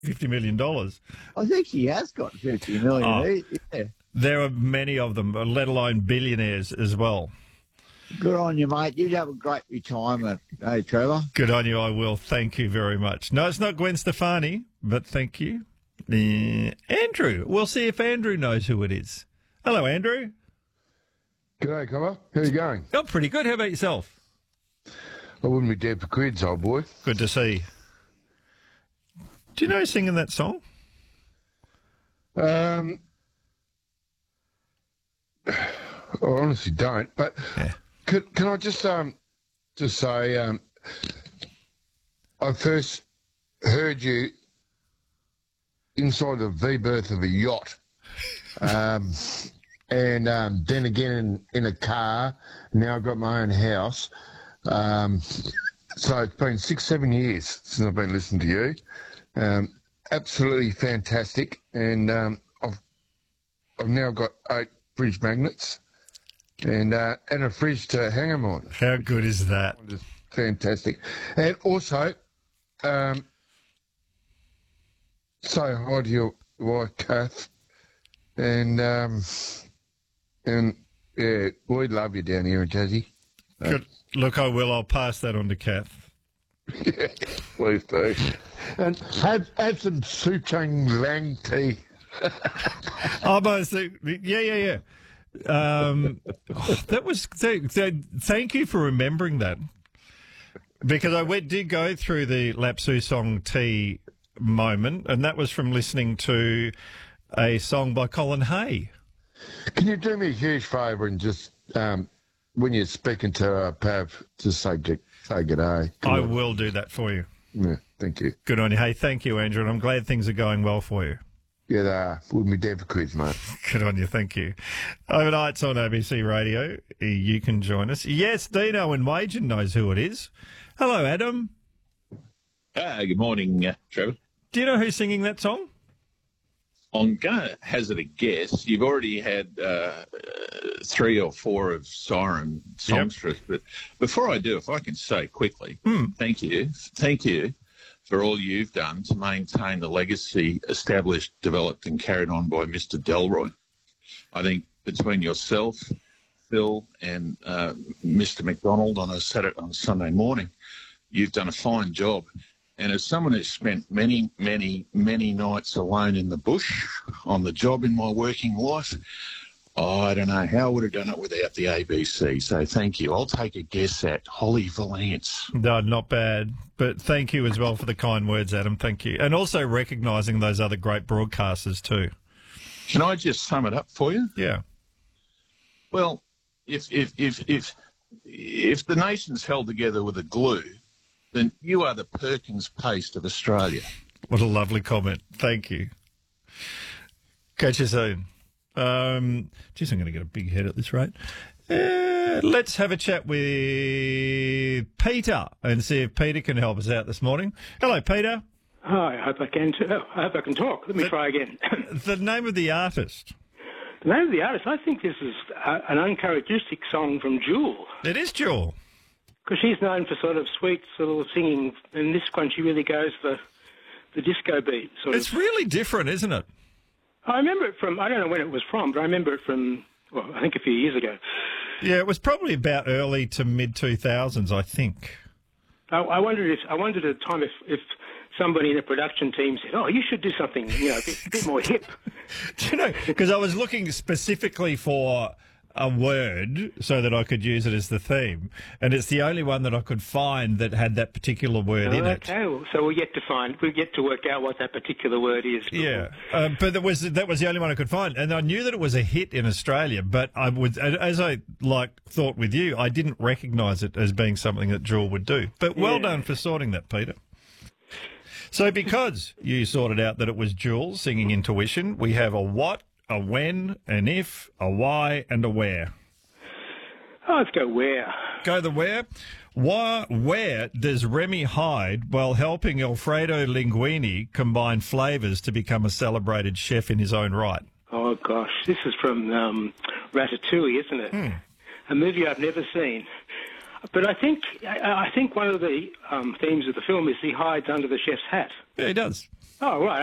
$50 million. I think he has got 50 million. Oh. Yeah. There are many of them, let alone billionaires as well. Good on you, mate. You have a great retirement. Hey, Trevor. Good on you, I will. Thank you very much. No, it's not Gwen Stefani, but thank you. Andrew. We'll see if Andrew knows who it is. Hello, Andrew. G'day, Copper. How you going? Oh, pretty good. How about yourself? I wouldn't be dead for quids, old boy. Good to see. Do you know who's singing that song? I honestly don't. But Yeah. can I just say I first heard you inside the V-berth of a yacht, and then again in a car. Now I've got my own house. So it's been 6-7 years since I've been listening to you. Absolutely fantastic, and I've now got 8 fridge magnets and a fridge to hang them on. How good is that? Just fantastic. And also, say hi to your wife, Kath, and yeah, we love you down here in Tassie. Good. Look, I will. I'll pass that on to Kath. Yeah, please do. And have some Souchong Lang tea. Almost. Yeah. That was. Thank you for remembering that, because I did go through the Lapsu Song tea moment, and that was from listening to a song by Colin Hay. Can you do me a huge favour and just when you're speaking to Pav, just say g'day? I will do that for you. Yeah, thank you. Good on you. Hey, thank you, Andrew, and I'm glad things are going well for you. Yeah, they are. Wouldn't be dead for quiz, mate. Good on you. Thank you. Overnights on ABC Radio. You can join us. Yes, Dino in Wagen knows who it is. Hello, Adam. Good morning, Trevor. Do you know who's singing that song? I'm going to hazard a guess. You've already had 3 or 4 of Siren songs for us. But before I do, if I can say quickly, thank you. Thank you for all you've done to maintain the legacy established, developed and carried on by Mr. Delroy. I think between yourself, Phil and Mr. McDonald on Sunday morning, you've done a fine job. And as someone who's spent many, many, many nights alone in the bush on the job in my working life, I don't know how I would have done it without the ABC. So thank you. I'll take a guess at Holly Valance. No, not bad. But thank you as well for the kind words, Adam. Thank you. And also recognising those other great broadcasters too. Can I just sum it up for you? Yeah. Well, if the nation's held together with a glue, then you are the Perkins paste of Australia. What a lovely comment. Thank you. Catch you soon. Geez, I'm going to get a big head at this rate. Let's have a chat with Peter and see if Peter can help us out this morning. Hello, Peter. Hi, I hope I can. I hope I can talk. Let me try again. The name of the artist. The name of the artist, I think this is an uncharacteristic song from Jewel. It is Jewel. Because she's known for sort of sweet sort of singing, and this one she really goes for the disco beat. It's really different, isn't it? I remember it from, I don't know when it was from, but I remember it from, well, I think a few years ago. Yeah, it was probably about early to mid-2000s, I think. I wondered at the time if somebody in the production team said, oh, you should do something, a bit more hip. Do you know, because I was looking specifically for a word so that I could use it as the theme, and it's the only one that I could find that had that particular word in it. Okay, so we'll yet to work out what that particular word is. Yeah, but that was the only one I could find, and I knew that it was a hit in Australia, but I would, as I thought with you, I didn't recognise it as being something that Jewel would do. But well done for sorting that, Peter. So because you sorted out that it was Jewel singing Intuition, we have a what, a when, an if, a why, and a where. Oh, let's go where. Go the where. Where does Remy hide while helping Alfredo Linguini combine flavours to become a celebrated chef in his own right? Oh, gosh. This is from Ratatouille, isn't it? A movie I've never seen. But I think one of the themes of the film is he hides under the chef's hat. Yeah, he does. Oh, right.